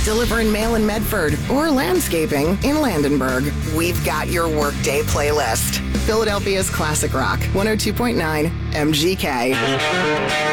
delivering mail in Medford, or landscaping in Landenberg. We've got your workday playlist. Philadelphia's classic rock, 102.9 MGK.